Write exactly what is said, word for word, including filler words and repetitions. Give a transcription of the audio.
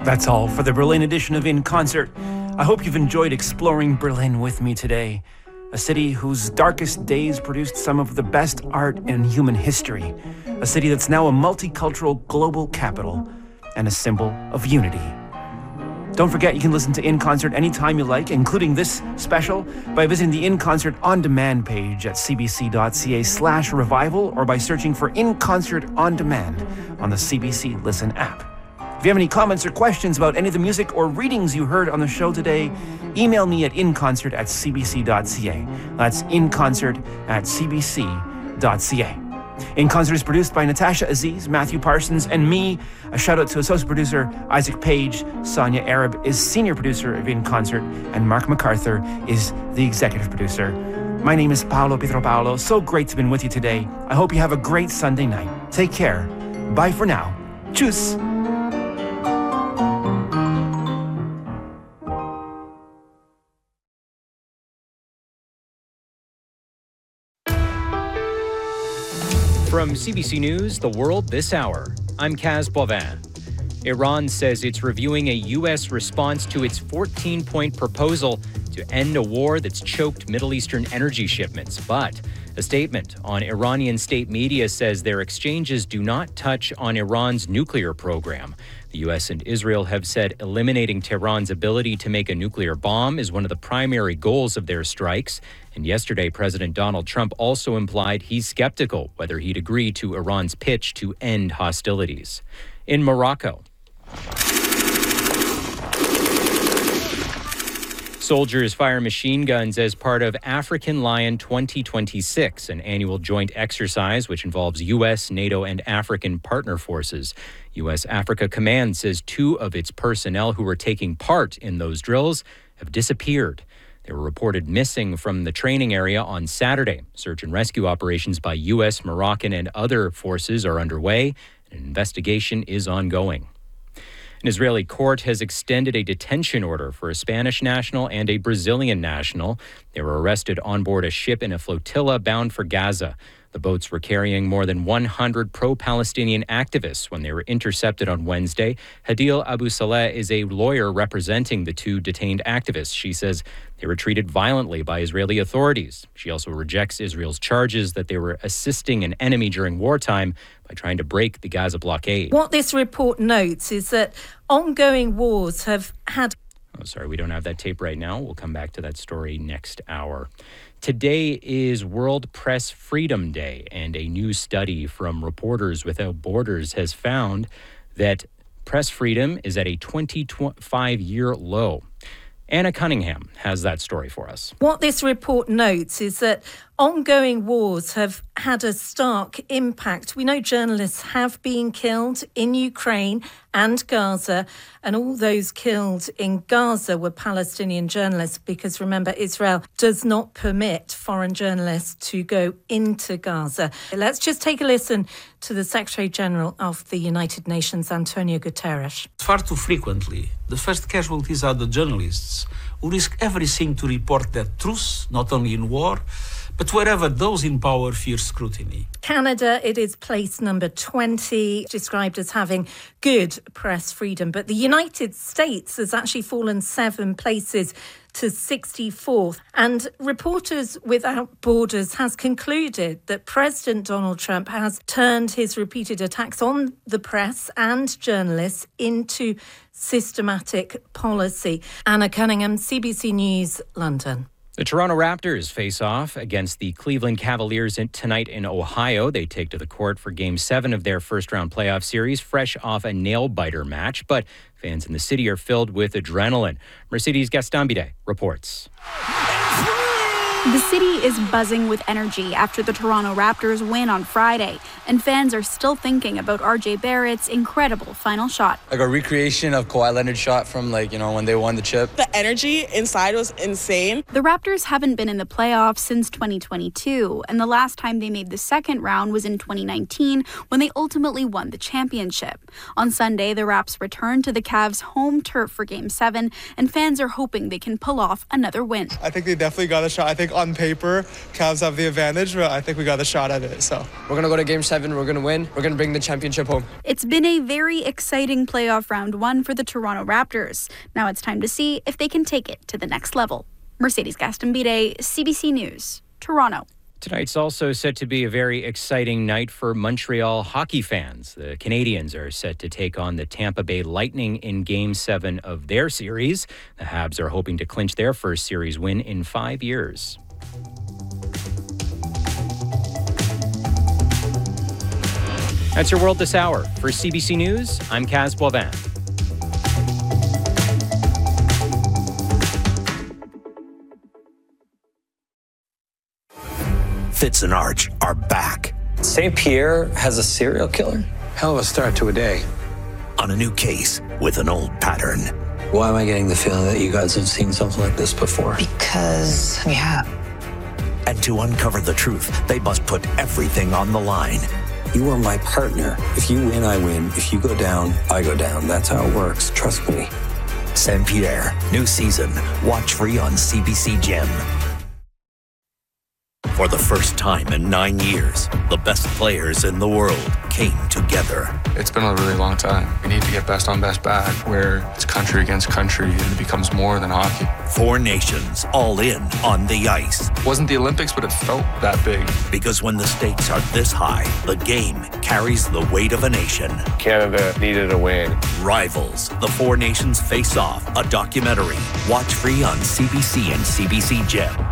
That's all for the Berlin edition of In Concert. I hope you've enjoyed exploring Berlin with me today. A city whose darkest days produced some of the best art in human history. A city that's now a multicultural global capital and a symbol of unity. Don't forget you can listen to In Concert anytime you like, including this special, by visiting the In Concert On Demand page at cbc.ca slash revival or by searching for In Concert On Demand on the C B C Listen app. If you have any comments or questions about any of the music or readings you heard on the show today, email me at inconcert at cbc.ca. That's inconcert at cbc.ca. In Concert is produced by Natasha Aziz, Matthew Parsons, and me. A shout out to associate producer Isaac Page. Sonia Arab is senior producer of In Concert, and Mark MacArthur is the executive producer. My name is Paolo Pietro Paolo. So great to be with you today. I hope you have a great Sunday night. Take care. Bye for now. Tschüss. From C B C News, The World This Hour, I'm Kaz Bovin. Iran says it's reviewing a U S response to its fourteen-point proposal to end a war that's choked Middle Eastern energy shipments. But a statement on Iranian state media says their exchanges do not touch on Iran's nuclear program. The U S and Israel have said eliminating Tehran's ability to make a nuclear bomb is one of the primary goals of their strikes. And yesterday, President Donald Trump also implied he's skeptical whether he'd agree to Iran's pitch to end hostilities. In Morocco, soldiers fire machine guns as part of African Lion twenty twenty-six, an annual joint exercise which involves U S, NATO, and African partner forces. U S Africa Command says two of its personnel who were taking part in those drills have disappeared. They were reported missing from the training area on Saturday. Search and rescue operations by U S, Moroccan, and other forces are underway, and an investigation is ongoing. An Israeli court has extended a detention order for a Spanish national and a Brazilian national. They were arrested on board a ship in a flotilla bound for Gaza. The boats were carrying more than one hundred pro-Palestinian activists when they were intercepted on Wednesday. Hadil Abu Saleh is a lawyer representing the two detained activists. She says they were treated violently by Israeli authorities. She also rejects Israel's charges that they were assisting an enemy during wartime by trying to break the Gaza blockade. What this report notes is that ongoing wars have had... Oh, sorry, we don't have that tape right now. We'll come back to that story next hour. Today is World Press Freedom Day, and a new study from Reporters Without Borders has found that press freedom is at a twenty-five-year low. Anna Cunningham has that story for us. What this report notes is that ongoing wars have had a stark impact. We know journalists have been killed in Ukraine and Gaza, and all those killed in Gaza were Palestinian journalists because, remember, Israel does not permit foreign journalists to go into Gaza. Let's just take a listen to the Secretary-General of the United Nations, Antonio Guterres. Far too frequently, the first casualties are the journalists who risk everything to report their truth, not only in war, but wherever those in power fear scrutiny. Canada, it is place number twenty, described as having good press freedom. But the United States has actually fallen seven places to sixty-fourth. And Reporters Without Borders has concluded that President Donald Trump has turned his repeated attacks on the press and journalists into systematic policy. Anna Cunningham, C B C News, London. The Toronto Raptors face off against the Cleveland Cavaliers in, tonight in Ohio. They take to the court for Game seven of their first-round playoff series, fresh off a nail-biter match. But fans in the city are filled with adrenaline. Mercedes Gastambide reports. The city is buzzing with energy after the Toronto Raptors win on Friday, and fans are still thinking about R J Barrett's incredible final shot. Like a recreation of Kawhi Leonard's shot from, like, you know, when they won the chip. The energy inside was insane. The Raptors haven't been in the playoffs since twenty twenty-two, and the last time they made the second round was in twenty nineteen when they ultimately won the championship. On Sunday, the Raps return to the Cavs' home turf for Game seven, and fans are hoping they can pull off another win. I think they definitely got a shot. I think on paper, Cavs have the advantage, but I think we got a shot at it. So we're going to go to game seven. We're going to win. We're going to bring the championship home. It's been a very exciting playoff round one for the Toronto Raptors. Now it's time to see if they can take it to the next level. Mercedes Gastambide, C B C News, Toronto. Tonight's also set to be a very exciting night for Montreal hockey fans. The Canadiens are set to take on the Tampa Bay Lightning in Game seven of their series. The Habs are hoping to clinch their first series win in five years. That's your world this hour. For C B C News, I'm Kaz Boivin. Fitz and Arch are back. Saint Pierre has a serial killer? Hell of a start to a day. On a new case with an old pattern. Why am I getting the feeling that you guys have seen something like this before? Because we have. And to uncover the truth, they must put everything on the line. You are my partner. If you win, I win. If you go down, I go down. That's how it works. Trust me. Saint Pierre, new season. Watch free on C B C Gem. For the first time in nine years, the best players in the world came together. It's been a really long time. We need to get best on best back, where it's country against country and it becomes more than hockey. Four nations all in on the ice. It wasn't the Olympics, but it felt that big. Because when the stakes are this high, the game carries the weight of a nation. Canada needed a win. Rivals, the Four Nations Face Off, a documentary. Watch free on C B C and C B C Gem.